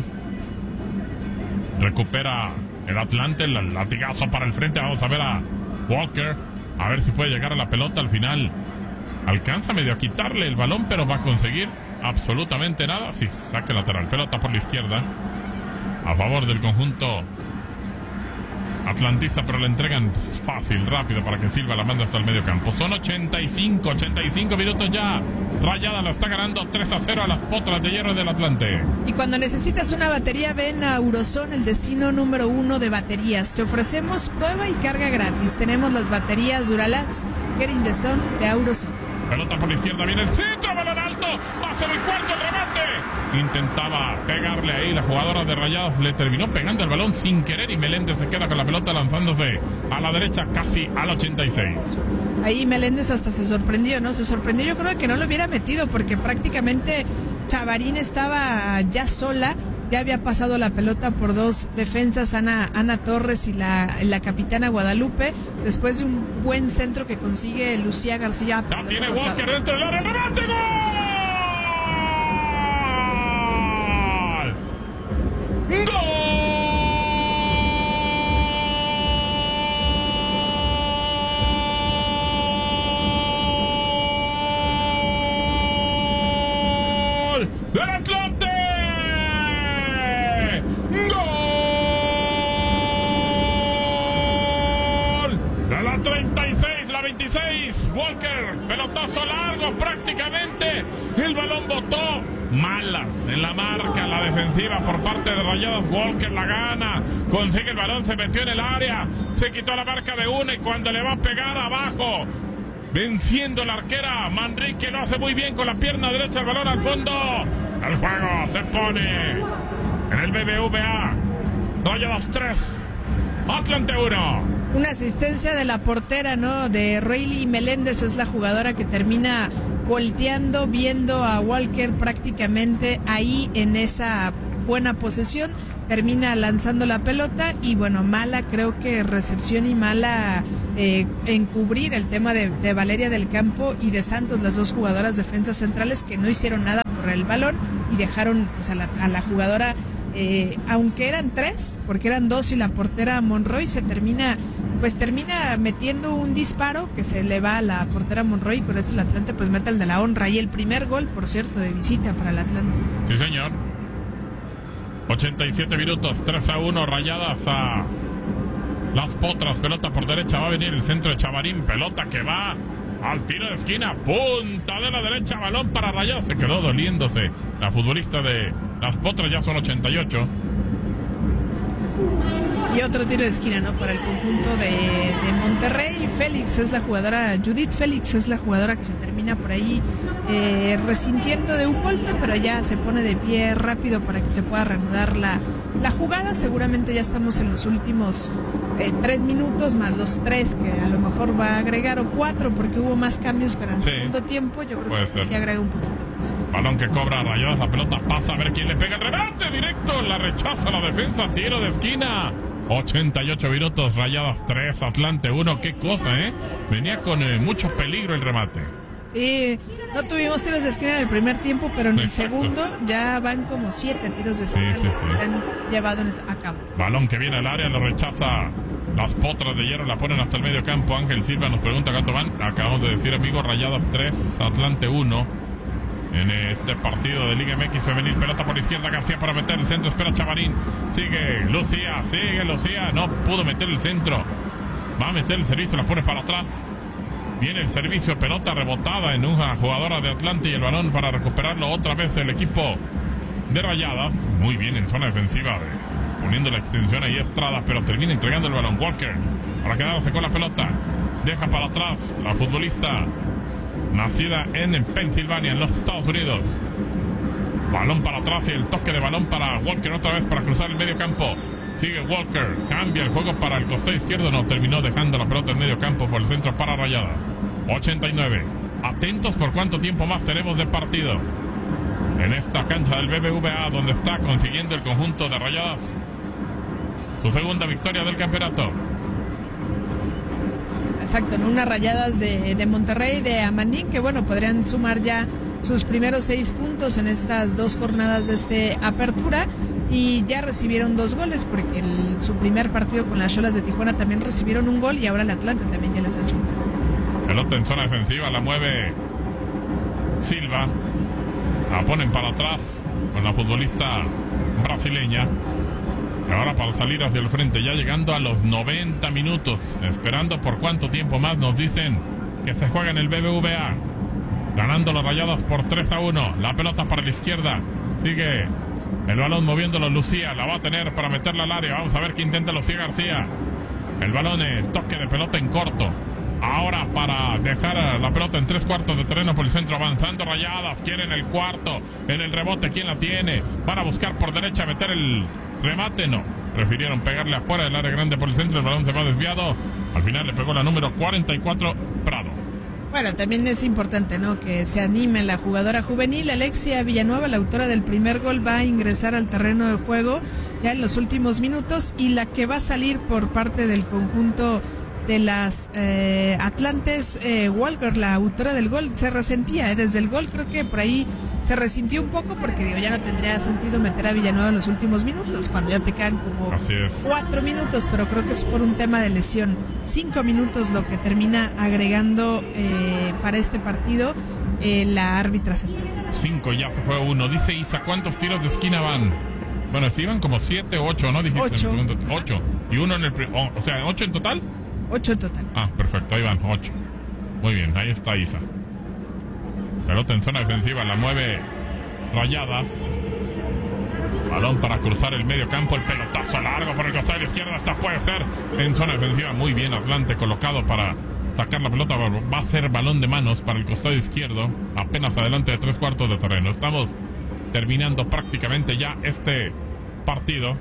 Speaker 2: Recupera el Atlante, el latigazo para el frente. Vamos a ver a Walker, a ver si puede llegar a la pelota. Al final alcanza medio a quitarle el balón, pero va a conseguir absolutamente nada. Sí, saque lateral, pelota por la izquierda a favor del conjunto atlantista, pero le entregan fácil, rápido, para que Silva la manda hasta el medio campo. Son ochenta y cinco, ochenta y cinco minutos ya. Rayada lo está ganando tres a cero a las Potras de Hierro del Atlante.
Speaker 1: Y cuando necesitas una batería, ven a Auroson, el destino número uno de baterías. Te ofrecemos prueba y carga gratis. Tenemos las baterías Duralast, Get in the Zone de Auroson.
Speaker 2: Pelota por la izquierda, viene el centro, balón alto, va a ser el cuarto, el remate. Intentaba pegarle ahí, la jugadora de Rayadas le terminó pegando el balón sin querer, y Meléndez se queda con la pelota lanzándose a la derecha casi al ochenta y seis.
Speaker 1: Ahí Meléndez hasta se sorprendió, ¿no? Se sorprendió, yo creo que no lo hubiera metido, porque prácticamente Chavarín estaba ya sola. Ya había pasado la pelota por dos defensas, Ana, Ana Torres y la, la capitana Guadalupe, después de un buen centro que consigue Lucía García.
Speaker 2: Ya tiene Walker dentro del área, ¡remate, gol! ¡Gol! ¡Del Atlante! treinta y seis, la veintiséis, Walker, pelotazo largo prácticamente, el balón botó malas en la marca, la defensiva por parte de Rayadas. Walker la gana, consigue el balón, se metió en el área, se quitó la marca de una y cuando le va a pegar abajo, venciendo la arquera, Manrique lo hace muy bien con la pierna derecha, el balón al fondo. El juego se pone en el B B V A. Rayadas tres, Atlante uno.
Speaker 1: Una asistencia de la portera, ¿no? De Rayleigh Meléndez, es la jugadora que termina volteando, viendo a Walker prácticamente ahí en esa buena posesión, termina lanzando la pelota y bueno, mala creo que recepción y mala eh, encubrir el tema de, de Valeria del Campo y de Santos, las dos jugadoras defensas centrales que no hicieron nada por el balón y dejaron pues, a, la, a la jugadora, eh, aunque eran tres, porque eran dos y la portera Monroy se termina pues termina metiendo un disparo que se le va a la portera Monroy y con eso el Atlante pues mete el de la honra y el primer gol, por cierto, de visita para el Atlante.
Speaker 2: Sí, señor. ochenta y siete minutos, tres a uno, Rayadas a Las Potras. Pelota por derecha, va a venir el centro de Chavarín. Pelota que va al tiro de esquina, punta de la derecha, balón para Rayadas. Se quedó doliéndose la futbolista de Las Potras, ya son ochenta y ocho.
Speaker 1: Y otro tiro de esquina, ¿no? Para el conjunto de, de Monterrey. Félix es la jugadora, Judith Félix es la jugadora que se termina por ahí eh, resintiendo de un golpe, pero ya se pone de pie rápido para que se pueda reanudar la, la jugada. Seguramente ya estamos en los últimos eh, tres minutos, más los tres que a lo mejor va a agregar, o cuatro, porque hubo más cambios para el sí, segundo tiempo. Yo creo
Speaker 2: puede
Speaker 1: que
Speaker 2: ser.
Speaker 1: sí agrega un poquito más.
Speaker 2: Balón que cobra Rayadas, la pelota pasa, a ver quién le pega el remate directo, la rechaza la defensa, tiro de esquina. ochenta y ocho minutos, Rayadas tres, Atlante uno. Qué cosa, ¿eh? Venía con eh, mucho peligro el remate.
Speaker 1: Sí, no tuvimos tiros de esquina en el primer tiempo, pero en Exacto. el segundo ya van como siete tiros de esquina sí, sí, los que sí. se han llevado a cabo.
Speaker 2: Balón que viene al área, lo rechaza Las Potras de Hierro, la ponen hasta el medio campo. Ángel Silva nos pregunta cuánto van. Acabamos de decir, amigo, Rayadas tres, Atlante uno. En este partido de Liga M X femenil, pelota por izquierda, García para meter el centro, espera Chavarín, sigue Lucía, sigue Lucía, no pudo meter el centro, va a meter el servicio, la pone para atrás, viene el servicio, pelota rebotada en una jugadora de Atlante y el balón para recuperarlo otra vez el equipo de Rayadas, muy bien en zona defensiva, de, poniendo la extensión ahí Estrada, pero termina entregando el balón Walker, para quedarse con la pelota, deja para atrás la futbolista nacida en Pensilvania, en los Estados Unidos. Balón para atrás y el toque de balón para Walker otra vez para cruzar el medio campo. Sigue Walker, cambia el juego para el costado izquierdo, no, terminó dejando la pelota en medio campo por el centro para Rayadas. ochenta y nueve. Atentos por cuánto tiempo más tenemos de partido en esta cancha del B B V A, donde está consiguiendo el conjunto de Rayadas su segunda victoria del campeonato.
Speaker 1: Exacto, en unas Rayadas de, de Monterrey, de Amandín, que bueno, podrían sumar ya sus primeros seis puntos en estas dos jornadas de este apertura y ya recibieron dos goles porque el, su primer partido con las Xolas de Tijuana también recibieron un gol y ahora el Atlante también ya les hace un gol.
Speaker 2: Pelota en zona defensiva, la mueve Silva, la ponen para atrás con la futbolista brasileña. Ahora para salir hacia el frente, ya llegando a los noventa minutos, esperando por cuánto tiempo más nos dicen que se juega en el B B V A, ganando las Rayadas por tres a uno, la pelota para la izquierda, sigue el balón moviéndolo Lucía, la va a tener para meterla al área, vamos a ver qué intenta Lucía García, el balón es toque de pelota en corto, ahora para dejar la pelota en tres cuartos de terreno por el centro, avanzando Rayadas, quieren el cuarto, en el rebote, ¿quién la tiene? Van a buscar por derecha, meter el remate, no, prefirieron pegarle afuera del área grande por el centro, el balón se va desviado, al final le pegó la número cuarenta y cuatro, Prado.
Speaker 1: Bueno, también es importante, ¿no?, que se anime la jugadora juvenil. Alexia Villanueva, la autora del primer gol, va a ingresar al terreno de juego ya en los últimos minutos, y la que va a salir por parte del conjunto de las eh, Atlantes, eh, Walker, la autora del gol, se resentía eh, desde el gol, creo que por ahí se resintió un poco porque digo, ya no tendría sentido meter a Villanueva en los últimos minutos, cuando ya te quedan como cuatro minutos, pero creo que es por un tema de lesión. Cinco minutos lo que termina agregando eh, para este partido eh, la árbitra central.
Speaker 2: Cinco, ya se fue uno. Dice Isa, ¿cuántos tiros de esquina van? Bueno, si iban como siete o ocho, ¿no? Dijiste
Speaker 1: ocho.
Speaker 2: En el segundo, ocho. Y uno en el... Oh, o sea, ¿ocho en total?
Speaker 1: Ocho en total.
Speaker 2: Ah, perfecto, ahí van, ocho. Muy bien, ahí está Isa. Pelota en zona defensiva, la mueve Rayadas. Balón para cruzar el medio campo, el pelotazo largo por el costado de la izquierda, hasta puede ser en zona defensiva. Muy bien Atlante colocado para sacar la pelota. Va a ser balón de manos para el costado izquierdo, apenas adelante de tres cuartos de terreno. Estamos terminando prácticamente ya este partido.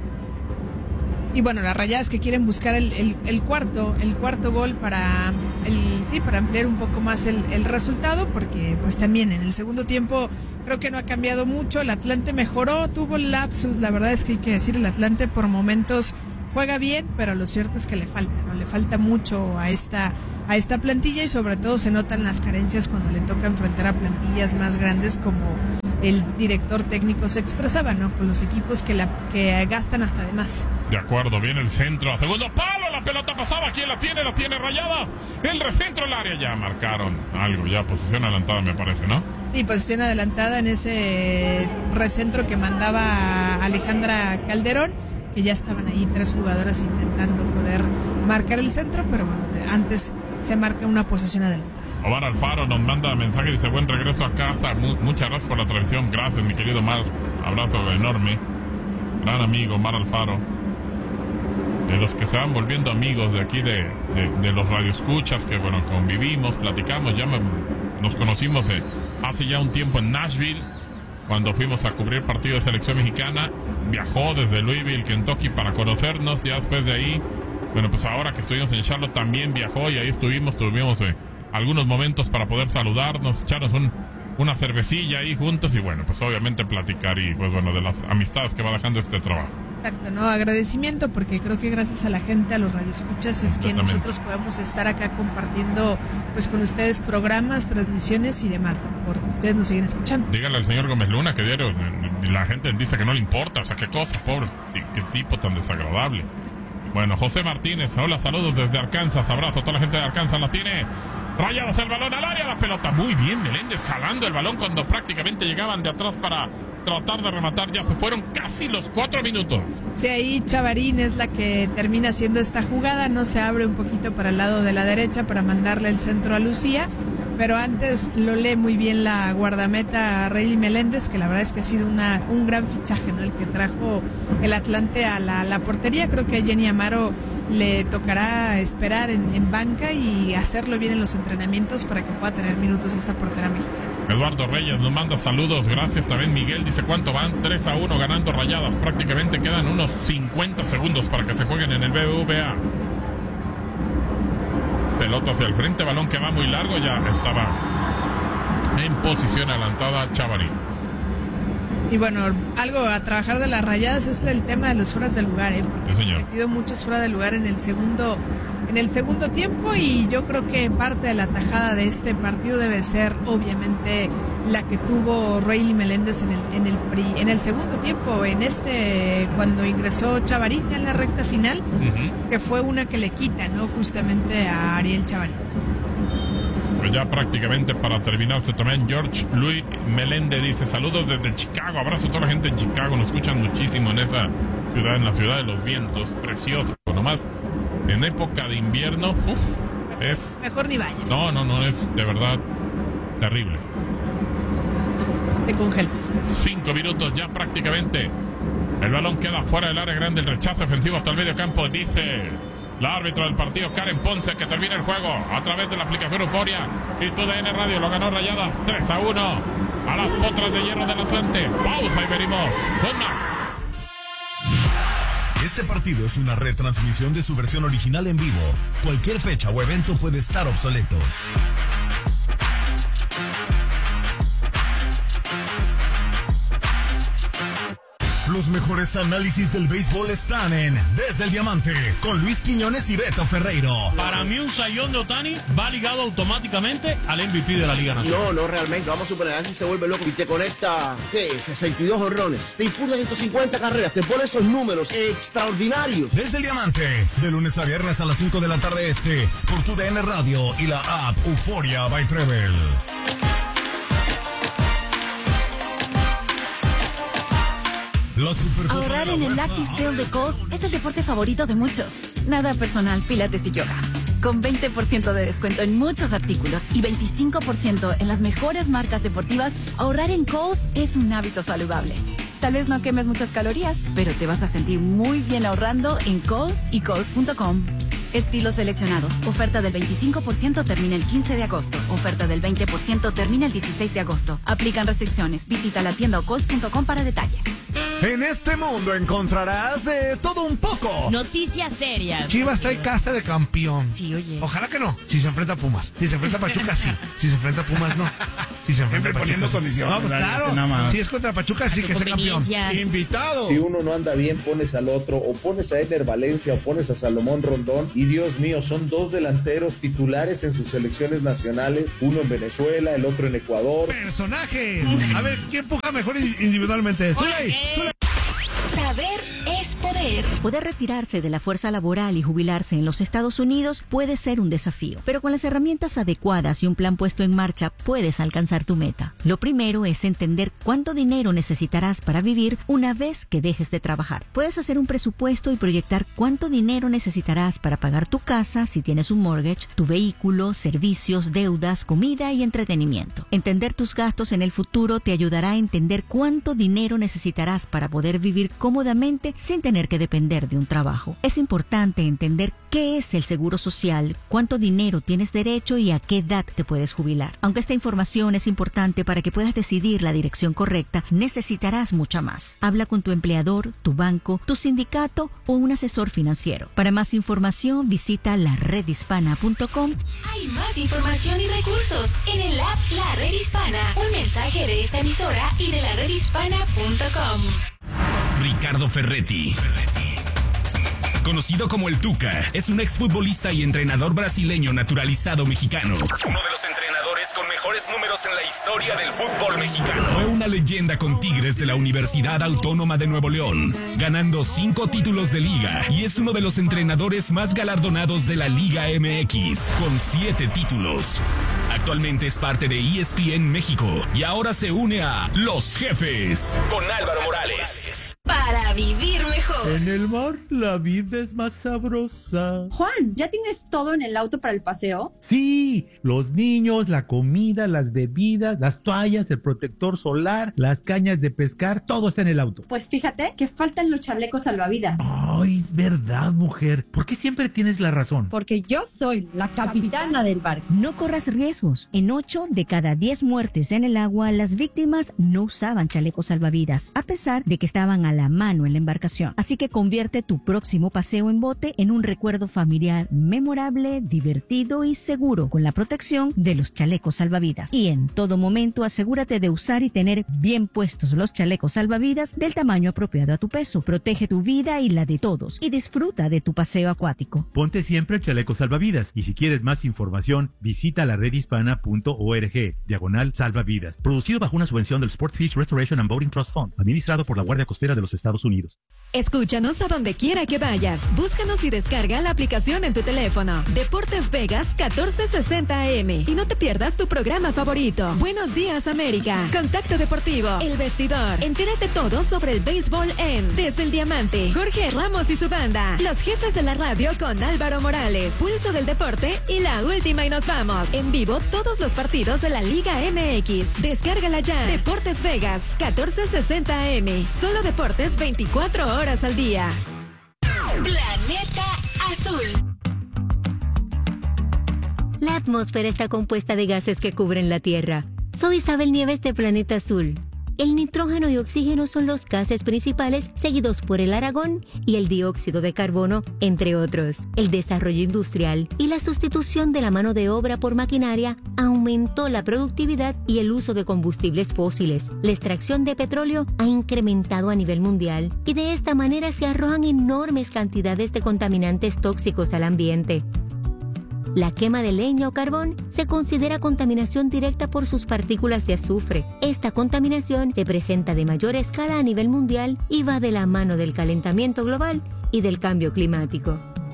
Speaker 1: Y bueno, las Rayadas que quieren buscar el, el, el cuarto, el cuarto gol para el, sí, para ampliar un poco más el, el resultado, porque pues también en el segundo tiempo creo que no ha cambiado mucho. El Atlante mejoró, tuvo lapsus, la verdad es que hay que decir, el Atlante por momentos juega bien, pero lo cierto es que le falta, ¿no? Le falta mucho a esta, a esta plantilla, y sobre todo se notan las carencias cuando le toca enfrentar a plantillas más grandes, como el director técnico se expresaba, ¿no? Con los equipos que, la, que gastan hasta de más.
Speaker 2: De acuerdo, viene el centro, a segundo palo, la pelota pasaba, ¿quién la tiene? La tiene Rayadas, el recentro del área, ya marcaron algo, ya posición adelantada me parece, ¿no?
Speaker 1: Sí, posición adelantada en ese recentro que mandaba Alejandra Calderón, que ya estaban ahí tres jugadoras intentando poder marcar el centro, pero bueno, antes se marca una posición adelantada.
Speaker 2: Omar Alfaro nos manda mensaje, dice buen regreso a casa, muchas gracias por la transmisión, gracias mi querido Omar, abrazo enorme, gran amigo Omar Alfaro, de los que se van volviendo amigos de aquí de, de, de los radioescuchas, que bueno, convivimos, platicamos, ya me, nos conocimos eh, hace ya un tiempo en Nashville, cuando fuimos a cubrir partido de selección mexicana, viajó desde Louisville, Kentucky para conocernos, ya después de ahí, bueno pues ahora que estuvimos en Charlotte también viajó y ahí estuvimos, tuvimos eh, algunos momentos para poder saludarnos, echarnos un, una cervecilla ahí juntos y bueno, pues obviamente platicar y pues bueno, de las amistades que va dejando este trabajo.
Speaker 1: Exacto, ¿no? Agradecimiento, porque creo que gracias a la gente, a los radioescuchas, es que nosotros podemos estar acá compartiendo pues con ustedes programas, transmisiones y demás, ¿no? Porque ustedes nos siguen escuchando.
Speaker 2: Dígale al señor Gómez Luna que diario la gente dice que no le importa, o sea, qué cosa, pobre, qué tipo tan desagradable. Bueno, José Martínez, hola, saludos desde Arkansas, abrazo a toda la gente de Arkansas, la tiene Rayadas, el balón al área, la pelota, muy bien Meléndez jalando el balón cuando prácticamente llegaban de atrás para tratar de rematar, ya se fueron casi los cuatro minutos.
Speaker 1: Sí, ahí Chavarín es la que termina haciendo esta jugada, no se abre un poquito para el lado de la derecha para mandarle el centro a Lucía, pero antes lo lee muy bien la guardameta Rayleigh Meléndez, que la verdad es que ha sido una, un gran fichaje, ¿no? El que trajo el Atlante a la, la portería. Creo que a Jenny Amaro le tocará esperar en, en banca y hacerlo bien en los entrenamientos para que pueda tener minutos esta portera mexicana.
Speaker 2: Eduardo Reyes nos manda saludos, gracias también Miguel, dice cuánto van, tres a uno ganando Rayadas, prácticamente quedan unos cincuenta segundos para que se jueguen en el B B V A. Pelota hacia el frente, balón que va muy largo, ya estaba en posición adelantada Chavarín.
Speaker 1: Y bueno, algo a trabajar de las Rayadas es el tema de los fueras de lugar, ¿eh? Porque
Speaker 2: sí, señor.
Speaker 1: han metido muchos fuera de lugar en el segundo en el segundo tiempo, y yo creo que parte de la tajada de este partido debe ser obviamente la que tuvo Rayleigh Meléndez en el en el en el segundo tiempo, en este cuando ingresó Chavarín en la recta final, uh-huh. que fue una que le quita, ¿no? Justamente a Ariel Chavarín.
Speaker 2: Pues ya prácticamente para terminarse también George Luis Meléndez dice saludos desde Chicago, abrazo a toda la gente en Chicago, nos escuchan muchísimo en esa ciudad, en la ciudad de los vientos, precioso, nomás en época de invierno, uf, es...
Speaker 1: Mejor ni vaya.
Speaker 2: No, no, no, es de verdad terrible.
Speaker 1: Sí, te congelas.
Speaker 2: Cinco minutos ya prácticamente, el balón queda fuera del área grande, el rechazo ofensivo hasta el medio campo, dice... La árbitro del partido, Karen Ponce, que termina el juego a través de la aplicación Euforia y tu D N Radio. Lo ganó Rayadas tres a uno a las Potras de Hierro del Atlante. Pausa y venimos con más.
Speaker 3: Este partido es una retransmisión de su versión original en vivo. Cualquier fecha o evento puede estar obsoleto. Los mejores análisis del béisbol están en Desde el Diamante, con Luis Quiñones y Beto Ferreiro.
Speaker 13: Para mí un sayón de Ohtani va ligado automáticamente al M V P de la Liga Nacional.
Speaker 14: No, no realmente, vamos a suponer, así se vuelve loco y te conecta, ¿qué? sesenta y dos jonrones, te impulsa ciento cincuenta carreras, te pone esos números extraordinarios.
Speaker 3: Desde el Diamante, de lunes a viernes a las cinco de la tarde este, por tu D N Radio y la app Euforia by Treble.
Speaker 15: Ahorrar en el Active Sale de Kohl's es el deporte favorito de muchos. Nada personal, pilates y yoga. Con veinte por ciento de descuento en muchos artículos y veinticinco por ciento en las mejores marcas deportivas, ahorrar en Kohl's es un hábito saludable. Tal vez no quemes muchas calorías, pero te vas a sentir muy bien ahorrando en Kohl's y Kohl's punto com. Estilos seleccionados. Oferta del veinticinco por ciento termina el quince de agosto. Oferta del veinte por ciento termina el dieciséis de agosto. Aplican restricciones. Visita la tienda o Kohl's punto com para detalles.
Speaker 3: En este mundo encontrarás de todo un poco.
Speaker 16: Noticias serias.
Speaker 17: Chivas trae casta de campeón.
Speaker 16: Sí, oye.
Speaker 17: Ojalá que no. Si se enfrenta a Pumas. Si se enfrenta a Pachuca, sí. Si se enfrenta a Pumas, no. Si se enfrenta a Pachuca,
Speaker 18: poniendo
Speaker 17: sí.
Speaker 18: condiciones.
Speaker 17: No, pues claro. Si es contra Pachuca, sí que es campeón.
Speaker 18: Invitado.
Speaker 19: Si uno no anda bien, pones al otro. O pones a Eder Valencia o pones a Salomón Rondón. Y Dios mío, son dos delanteros titulares en sus selecciones nacionales. Uno en Venezuela, el otro en Ecuador.
Speaker 17: Personajes. A ver, ¿quién empuja mejor individualmente? Zulay, Zulay.
Speaker 12: Saber es poder. Poder retirarse de la fuerza laboral y jubilarse en los Estados Unidos puede ser un desafío, pero con las herramientas adecuadas y un plan puesto en marcha puedes alcanzar tu meta. Lo primero es entender cuánto dinero necesitarás para vivir una vez que dejes de trabajar. Puedes hacer un presupuesto y proyectar cuánto dinero necesitarás para pagar tu casa si tienes un mortgage, tu vehículo, servicios, deudas, comida y entretenimiento. Entender tus gastos en el futuro te ayudará a entender cuánto dinero necesitarás para poder vivir cómodamente sin tener que depender de un trabajo. Es importante entender qué es el seguro social, cuánto dinero tienes derecho y a qué edad te puedes jubilar. Aunque esta información es importante para que puedas decidir la dirección correcta, necesitarás mucha más. Habla con tu empleador, tu banco, tu sindicato o un asesor financiero. Para más información, visita la red hispana punto com.
Speaker 4: Hay más información y recursos en el app La Red Hispana. Un mensaje de esta emisora y de la red hispana punto com.
Speaker 11: Ricardo Ferretti, conocido como el Tuca, es un exfutbolista y entrenador brasileño naturalizado mexicano. Uno de los entrenadores con mejores números en la historia del fútbol mexicano. Fue una leyenda con Tigres de la Universidad Autónoma de Nuevo León, ganando cinco títulos de liga, y es uno de los entrenadores más galardonados de la Liga M X, con siete títulos. Actualmente es parte de E S P N México y ahora se une a Los Jefes con Álvaro Morales.
Speaker 4: Para vivir mejor.
Speaker 20: En el mar la vida es más sabrosa.
Speaker 21: Juan, ¿ya tienes todo en el auto para el paseo?
Speaker 20: Sí, los niños, la comida, las bebidas, las toallas, el protector solar, las cañas de pescar, todo está en el auto.
Speaker 21: Pues fíjate que faltan los chalecos salvavidas.
Speaker 20: Ay, es verdad, mujer. ¿Por qué siempre tienes la razón?
Speaker 21: Porque yo soy la capitana del barco.
Speaker 12: No corras riesgos. En ocho de cada diez muertes en el agua, las víctimas no usaban chalecos salvavidas, a pesar de que estaban a la mano en la embarcación. Así que convierte tu próximo paseo en bote en un recuerdo familiar memorable, divertido y seguro, con la protección de los chalecos salvavidas. Y en todo momento asegúrate de usar y tener bien puestos los chalecos salvavidas del tamaño apropiado a tu peso. Protege tu vida y la de todos y disfruta de tu paseo acuático.
Speaker 20: Ponte siempre el chaleco salvavidas, y si quieres más información, visita la red hispana punto org, diagonal salvavidas. Producido bajo una subvención del Sport Fish Restoration and Boating Trust Fund, administrado por la Guardia Costera de los Estados Unidos.
Speaker 12: Escúchanos a donde quiera que vayas. Búscanos y descarga la aplicación en tu teléfono. Deportes Vegas catorce sesenta A M. Y no te pierdas tu programa favorito. Buenos días, América. Contacto Deportivo. El Vestidor. Entérate todo sobre el béisbol en Desde el Diamante. Jorge Ramos y su banda. Los Jefes de la Radio con Álvaro Morales. Pulso del Deporte y la última y nos vamos. En vivo todos los partidos de la Liga M X. Descárgala ya. Deportes Vegas catorce sesenta A M. Solo deportes veinticuatro horas al día.
Speaker 4: Planeta Azul.
Speaker 22: La atmósfera está compuesta de gases que cubren la Tierra. Soy Isabel Nieves de Planeta Azul. El nitrógeno y oxígeno son los gases principales, seguidos por el argón y el dióxido de carbono, entre otros. El desarrollo industrial y la sustitución de la mano de obra por maquinaria aumentó la productividad y el uso de combustibles fósiles. La extracción de petróleo ha incrementado a nivel mundial y de esta manera se arrojan enormes cantidades de contaminantes tóxicos al ambiente. La quema de leña o carbón se considera contaminación directa por sus partículas de azufre. Esta contaminación se presenta de mayor escala a nivel mundial y va de la mano del calentamiento global y del cambio climático.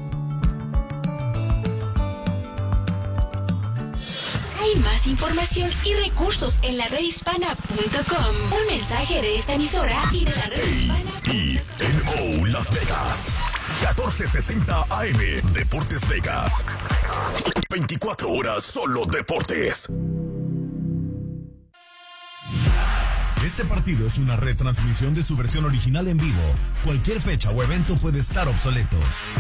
Speaker 4: Hay más información y recursos en la red hispana punto com. Un mensaje de esta emisora y de la red hispana.
Speaker 3: E N O Las Vegas. catorce sesenta A M, Deportes Vegas. veinticuatro horas solo deportes. Este partido es una retransmisión de su versión original en vivo. Cualquier fecha o evento puede estar obsoleto.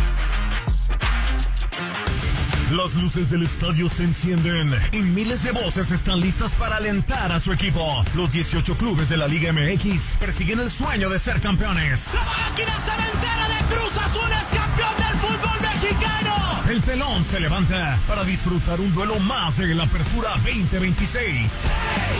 Speaker 3: Las luces del estadio se encienden y miles de voces están listas para alentar a su equipo. Los dieciocho clubes de la Liga M X persiguen el sueño de ser campeones.
Speaker 16: ¡La máquina cementera de Cruz Azul es campeón del fútbol mexicano!
Speaker 3: El telón se levanta para disfrutar un duelo más de la Apertura veinte veintiséis.